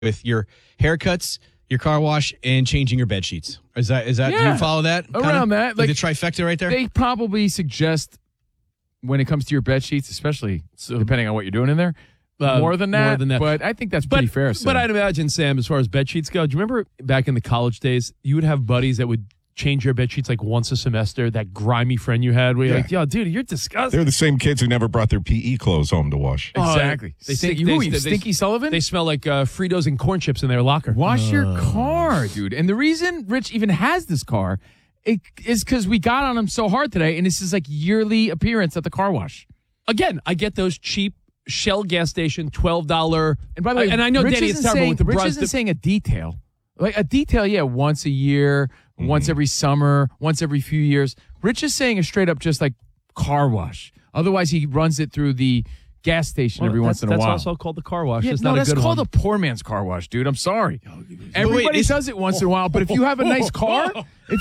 with your haircuts, your car wash, and changing your bed sheets. Is that do you follow that? Around that. Like the trifecta right there? They probably suggest when it comes to your bed sheets, especially depending on what you're doing in there, more than that. But I think that's pretty fair. But I'd imagine, Sam, as far as bed sheets go, do you remember back in the college days, you would have buddies that would change your bed sheets like once a semester, that grimy friend you had where you're like, yo, dude, you're disgusting. They're the same kids who never brought their PE clothes home to wash. Exactly. Stinky Sullivan? They smell like Fritos and corn chips in their locker. Wash your car, dude. And the reason Rich even has this car is because we got on him so hard today, and this is like yearly appearance at the car wash. Again, I get those cheap Shell gas station $12. And by the way, and I know Danny is terrible with the Rich brush. isn't saying a detail. Like a detail, yeah, once a year, once every summer, once every few years. Rich is saying a straight up just like car wash. Otherwise, he runs it through the gas station every once in a while. That's also called the car wash. Yeah, it's not a good called one. a poor man's car wash, dude. I'm sorry. Everybody does it once in a while, but if you have a nice car,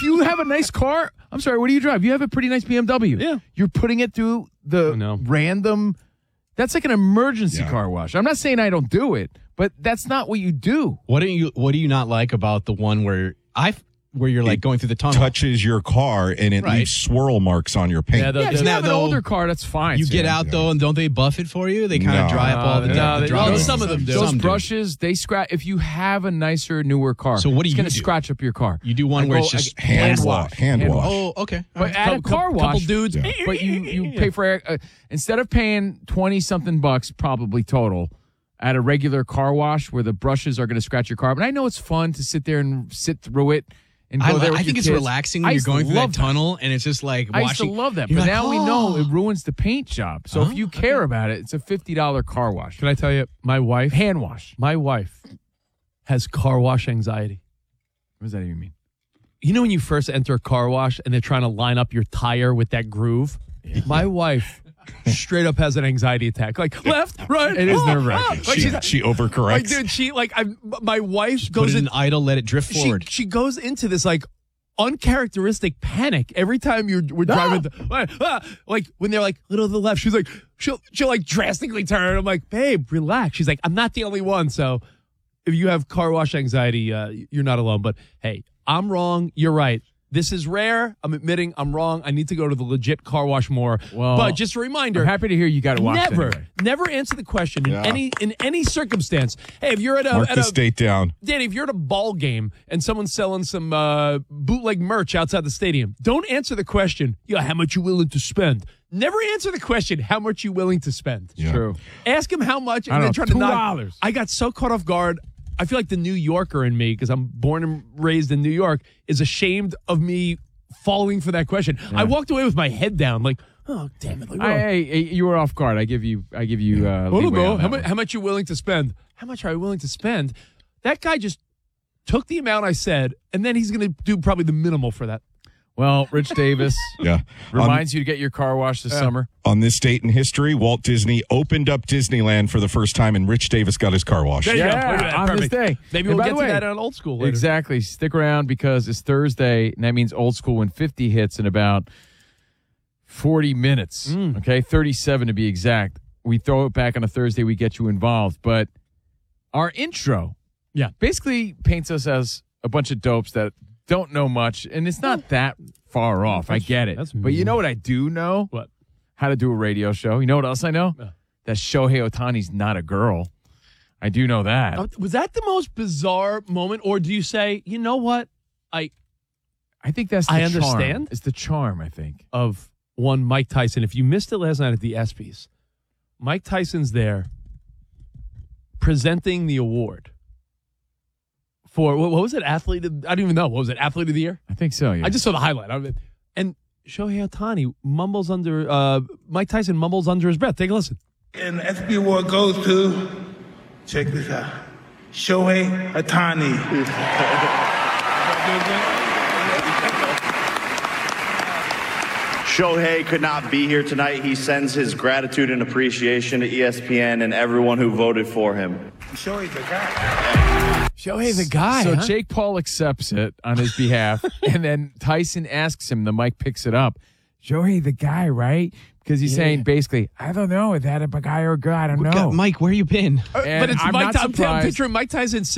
I'm sorry, what do you drive? You have a pretty nice BMW. Yeah. You're putting it through the random, that's like an emergency car wash. I'm not saying I don't do it, but that's not what you do. What do you not like about the one where you're like going through the tunnel? Touches your car and it leaves swirl marks on your paint. Yeah, if you have an older car, that's fine. You get out though, and don't they buff it for you? They kind of dry up all the drama. Some of them do. Those brushes, they scratch. If you have a nicer, newer car, so what do you do? It's going to scratch up your car. You do one where it's just hand wash. Oh, okay. But at a car wash, couple dudes. Yeah. But you pay for instead of paying $20-something probably total at a regular car wash where the brushes are going to scratch your car. But I know it's fun to sit there and sit through it. And go there with I think your it's kids. relaxing when you're going through that tunnel, and it's just like watching. I used to love that, but now we know it ruins the paint job. So if you care about it, it's a $50 car wash. Can I tell you, my wife, hand wash. My wife has car wash anxiety. What does that even mean? You know when you first enter a car wash and they're trying to line up your tire with that groove? Yeah. My wife straight up has an anxiety attack. Like left, right. It is nerve-wracking. She overcorrects. Like, dude, my wife just goes put it in idle, let it drift forward. She goes into this like uncharacteristic panic every time we're driving. Like when they're like little to the left, she's like she'll like drastically turn. I'm like, babe, relax. She's like, I'm not the only one. So if you have car wash anxiety, you're not alone. But hey, I'm wrong. You're right. This is rare. I'm admitting I'm wrong. I need to go to the legit car wash more. Well, but just a reminder. I'm happy to hear you got to watch Never answer the question in any circumstance. Hey, if you're at a mark this date down, Danny, if you're at a ball game and someone's selling some bootleg merch outside the stadium, don't answer the question. How much you willing to spend? Never answer the question. How much you willing to spend? Yeah. True. Ask him how much, and then try to knock. I got so caught off guard. I feel like the New Yorker in me, because I'm born and raised in New York, is ashamed of me falling for that question. Yeah. I walked away with my head down, like, oh damn it! Like, hey, you were off guard. I give you. I don't know. How much you willing to spend? How much are you willing to spend? That guy just took the amount I said, and then he's going to do probably the minimal for that. Well, Rich Davis reminds you to get your car washed this summer. On this date in history, Walt Disney opened up Disneyland for the first time, and Rich Davis got his car washed. On this day. Maybe we'll get to that on Old School later. Exactly. Stick around because it's Thursday, and that means Old School when 50 hits in about 40 minutes. Okay, 37 to be exact. We throw it back on a Thursday. We get you involved. But our intro basically paints us as a bunch of dopes that don't know much, and it's not that far off. I get it. But you know what I do know? What? How to do a radio show. You know what else I know? That Shohei Ohtani's not a girl. I do know that. Was that the most bizarre moment, or do you say, you know what? I think that's the I charm. understand. It's the charm, I think. Of one Mike Tyson. If you missed it last night at the ESPYs, Mike Tyson's there presenting the award. For, what was it? Athlete of, I don't even know. What was it? Athlete of the Year? I think so, yeah. I just saw the highlight of it. And Shohei Ohtani mumbles under, Mike Tyson mumbles under his breath. Take a listen. And the ESPY award goes to, check this out, Shohei Ohtani. Shohei could not be here tonight. He sends his gratitude and appreciation to ESPN and everyone who voted for him. Shohei's the guy. Shohei's the guy. So Jake Paul accepts it on his behalf, and then Tyson asks him, the mic picks it up, Shohei the guy, right? because he's saying basically, I don't know, is that a guy or a girl? I don't know. Mike, where you been? And but it's I'm Mike. not I'm surprised. picturing Mike Tyson